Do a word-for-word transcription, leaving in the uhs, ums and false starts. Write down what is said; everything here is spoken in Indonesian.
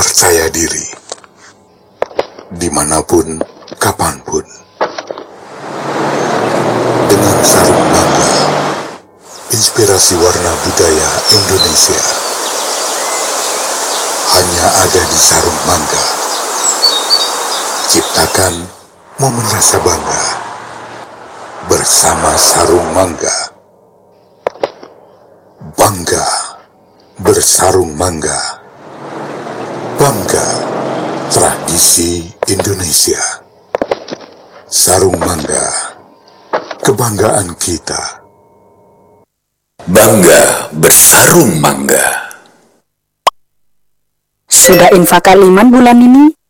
percaya diri, dimanapun, kapanpun. Dengan sarung mangga, inspirasi warna budaya Indonesia hanya ada di sarung mangga. Ciptakan momen rasa bangga bersama sarung mangga. Bangga bersarung mangga. Bangga tradisi Indonesia. Sarung mangga, kebanggaan kita. Bangga bersarung mangga. Sudah infak kaliman bulan ini?